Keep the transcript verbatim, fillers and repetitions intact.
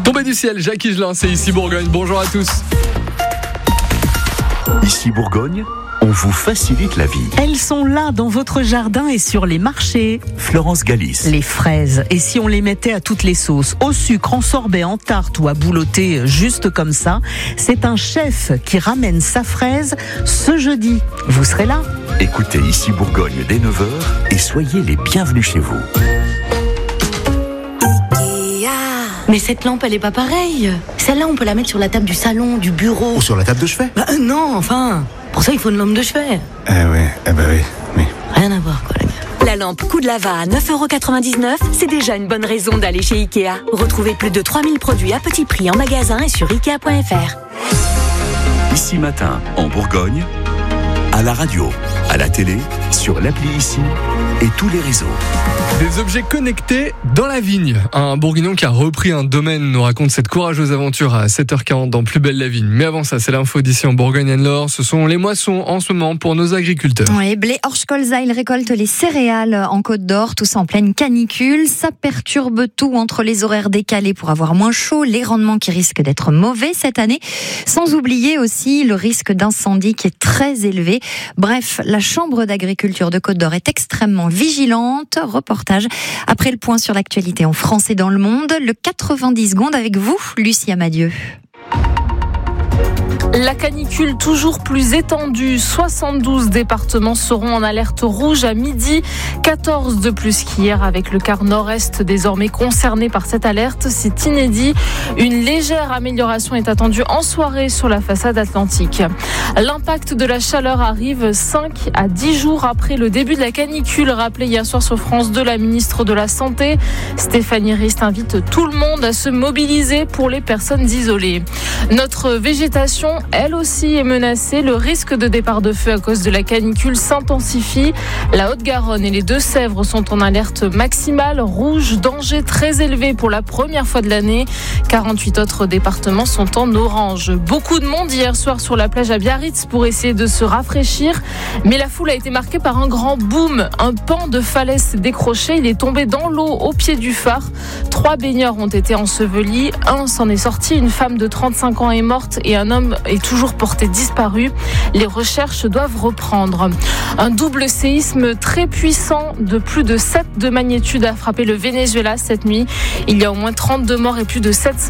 Tombé du ciel, Jacques Higelin, c'est Ici Bourgogne. Bonjour à tous. Ici Bourgogne, on vous facilite la vie. Elles sont là dans votre jardin et sur les marchés. Florence Galis. Les fraises. Et si on les mettait à toutes les sauces, au sucre, en sorbet, en tarte ou à boulotter juste comme ça, c'est un chef qui ramène sa fraise ce jeudi. Vous serez là ? Écoutez Ici Bourgogne dès neuf heures et soyez les bienvenus chez vous. Mais cette lampe, elle est pas pareille. Celle-là, on peut la mettre sur la table du salon, du bureau. Ou sur la table de chevet. Bah euh, non, enfin. Pour ça, il faut une lampe de chevet. Eh ouais, eh bah oui, oui. Rien à voir, quoi, les gars. La lampe Coup de Lava à neuf euros quatre-vingt-dix-neuf, c'est déjà une bonne raison d'aller chez Ikea. Retrouvez plus de trois mille produits à petit prix en magasin et sur ikea point f r. Ici Matin, en Bourgogne, à la radio, à la télé, sur l'appli Ici et tous les réseaux. Des objets connectés dans la vigne. Un Bourguignon qui a repris un domaine nous raconte cette courageuse aventure à sept heures quarante dans Plus belle la vigne. Mais avant ça, c'est l'info d'ici en Bourgogne-Anne-Laure. Ce sont les moissons en ce moment pour nos agriculteurs. Oui, blé, orge, colza, ils récoltent les céréales en Côte d'Or, tout ça en pleine canicule. Ça perturbe tout entre les horaires décalés pour avoir moins chaud, les rendements qui risquent d'être mauvais cette année. Sans oublier aussi le risque d'incendie qui est très élevé. Bref, la Chambre d'agriculture de Côte d'Or est extrêmement vigilante. Reportage après le point sur l'actualité en France et dans le monde. Le quatre-vingt-dix secondes avec vous, Lucie Amadieu. La canicule toujours plus étendue. soixante-douze départements seront en alerte rouge à midi. quatorze de plus qu'hier avec le quart nord-est désormais concerné par cette alerte. C'est inédit. Une légère amélioration est attendue en soirée sur la façade atlantique. L'impact de la chaleur arrive cinq à dix jours après le début de la canicule. Rappelé hier soir sur France deux, la ministre de la Santé, Stéphanie Rist, invite tout le monde à se mobiliser pour les personnes isolées. Notre végétation, elle aussi, est menacée. Le risque de départ de feu à cause de la canicule s'intensifie. La Haute-Garonne et les Deux-Sèvres sont en alerte maximale. Rouge, danger très élevé pour la première fois de l'année. quarante-huit autres départements sont en orange. Beaucoup de monde hier soir sur la plage à Biarritz pour essayer de se rafraîchir. Mais la foule a été marquée par un grand boom. Un pan de falaise s'est décroché. Il est tombé dans l'eau au pied du phare. Trois baigneurs ont été ensevelis. Un s'en est sorti. Une femme de trente-cinq ans est morte et un homme est toujours porté disparu. Les recherches doivent reprendre. Un double séisme très puissant de plus de sept de magnitude a frappé le Venezuela cette nuit. Il y a au moins trente-deux morts et plus de sept cents